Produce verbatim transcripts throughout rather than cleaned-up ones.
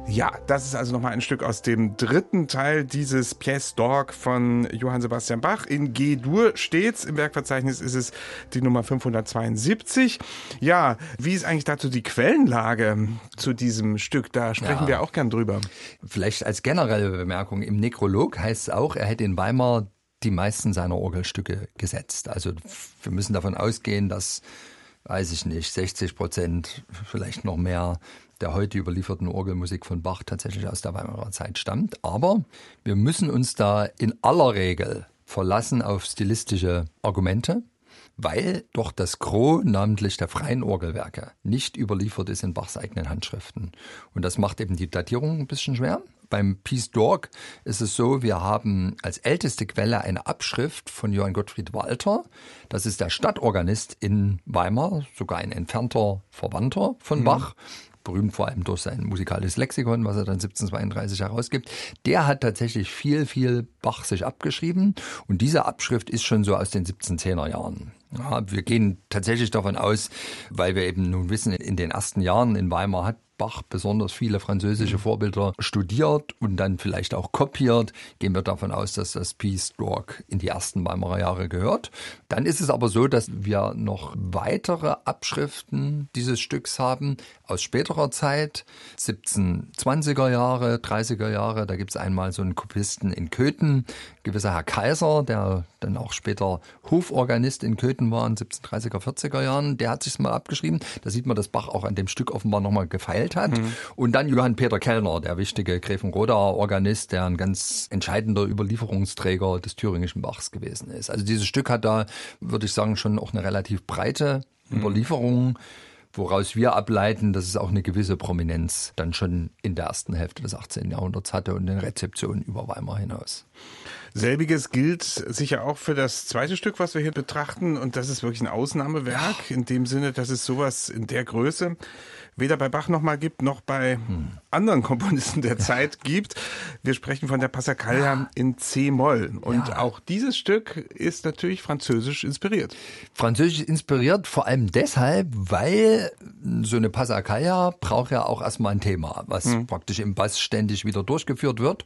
Ja, das ist also nochmal ein Stück aus dem dritten Teil dieses Pièce d'Orgue von Johann Sebastian Bach. In G-Dur steht's. Im Werkverzeichnis ist es die Nummer fünfhundertzweiundsiebzig. Ja, wie ist eigentlich dazu die Quellenlage zu diesem Stück? Da sprechen ja. wir auch gern drüber. Vielleicht als generelle Bemerkung. Im Nekrolog heißt es auch, er hätte in Weimar die meisten seiner Orgelstücke gesetzt. Also wir müssen davon ausgehen, dass, weiß ich nicht, sechzig Prozent, vielleicht noch mehr der heute überlieferten Orgelmusik von Bach tatsächlich aus der Weimarer Zeit stammt. Aber wir müssen uns da in aller Regel verlassen auf stilistische Argumente, weil doch das Gros, namentlich der freien Orgelwerke, nicht überliefert ist in Bachs eigenen Handschriften. Und das macht eben die Datierung ein bisschen schwer. Beim Pièce d'Orgue ist es so, wir haben als älteste Quelle eine Abschrift von Johann Gottfried Walther. Das ist der Stadtorganist in Weimar, sogar ein entfernter Verwandter von mhm. Bach. Berühmt vor allem durch sein musikalisches Lexikon, was er dann siebzehnhundertzweiunddreißig herausgibt. Der hat tatsächlich viel, viel Bach sich abgeschrieben. Und diese Abschrift ist schon so aus den siebzehnhundertzehner Jahren. Ja, wir gehen tatsächlich davon aus, weil wir eben nun wissen, in den ersten Jahren in Weimar hat Bach besonders viele französische Vorbilder studiert und dann vielleicht auch kopiert. Gehen wir davon aus, dass das Pièce d'Orgue in die ersten Weimarer Jahre gehört. Dann ist es aber so, dass wir noch weitere Abschriften dieses Stücks haben aus späterer Zeit, siebzehnhundertzwanziger Jahre, dreißiger Jahre. Da gibt es einmal so einen Kopisten in Köthen, gewisser Herr Kaiser, der dann auch später Hoforganist in Köthen war in siebzehnhundertdreißiger, vierziger Jahren. Der hat sich mal abgeschrieben. Da sieht man, dass Bach auch an dem Stück offenbar nochmal gefeilt hat. Mhm. Und dann Johann Peter Kellner, der wichtige Gräfenrodauer Organist, der ein ganz entscheidender Überlieferungsträger des thüringischen Bachs gewesen ist. Also dieses Stück hat da, würde ich sagen, schon auch eine relativ breite mhm. Überlieferung, woraus wir ableiten, dass es auch eine gewisse Prominenz dann schon in der ersten Hälfte des achtzehnten Jahrhunderts hatte und in Rezeptionen über Weimar hinaus. Selbiges gilt sicher auch für das zweite Stück, was wir hier betrachten. Und das ist wirklich ein Ausnahmewerk, in dem Sinne, dass es sowas in der Größe weder bei Bach nochmal gibt, noch bei hm. anderen Komponisten der Zeit gibt. Wir sprechen von der Passacaglia ja. in C-Moll. Und ja. auch dieses Stück ist natürlich französisch inspiriert. Französisch inspiriert vor allem deshalb, weil so eine Passacaglia braucht ja auch erstmal ein Thema, was hm. praktisch im Bass ständig wieder durchgeführt wird.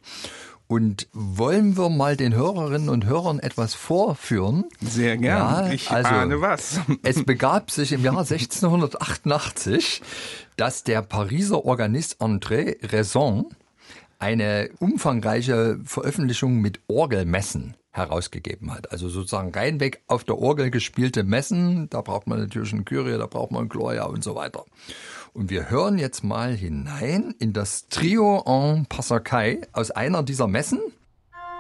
Und wollen wir mal den Hörerinnen und Hörern etwas vorführen? Sehr gern. Ja, ich also, ahne was. Es begab sich im Jahr sechzehnhundertachtundachtzig, dass der Pariser Organist André Raison eine umfangreiche Veröffentlichung mit Orgelmessen herausgegeben hat. Also sozusagen reinweg auf der Orgel gespielte Messen. Da braucht man natürlich einen Kyrie, da braucht man einen Gloria und so weiter. Und wir hören jetzt mal hinein in das Trio en Passacaglia aus einer dieser Messen.